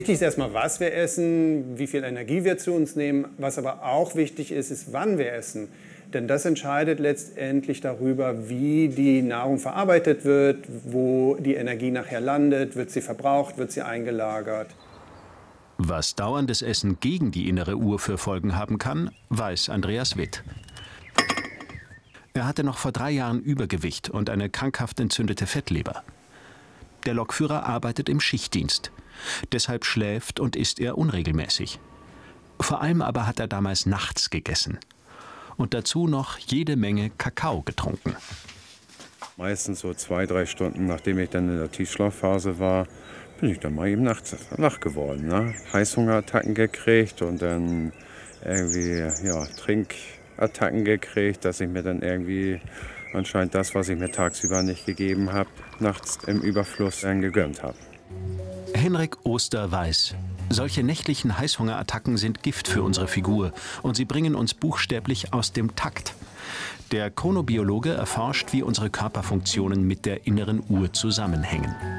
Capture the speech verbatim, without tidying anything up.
Wichtig ist erstmal, was wir essen, wie viel Energie wir zu uns nehmen. Was aber auch wichtig ist, ist, wann wir essen. Denn das entscheidet letztendlich darüber, wie die Nahrung verarbeitet wird, wo die Energie nachher landet, wird sie verbraucht, wird sie eingelagert. Was dauerndes Essen gegen die innere Uhr für Folgen haben kann, weiß Andreas Witt. Er hatte noch vor drei Jahren Übergewicht und eine krankhaft entzündete Fettleber. Der Lokführer arbeitet im Schichtdienst. Deshalb schläft und isst er unregelmäßig. Vor allem aber hat er damals nachts gegessen. Und dazu noch jede Menge Kakao getrunken. Meistens so zwei, drei Stunden, nachdem ich dann in der Tiefschlafphase war, bin ich dann mal eben nachts wach geworden. Ne? Heißhungerattacken gekriegt und dann irgendwie ja, Trinkattacken gekriegt, dass ich mir dann irgendwie anscheinend das, was ich mir tagsüber nicht gegeben habe, nachts im Überfluss dann gegönnt habe. Henrik Oster weiß, solche nächtlichen Heißhungerattacken sind Gift für unsere Figur und sie bringen uns buchstäblich aus dem Takt. Der Chronobiologe erforscht, wie unsere Körperfunktionen mit der inneren Uhr zusammenhängen.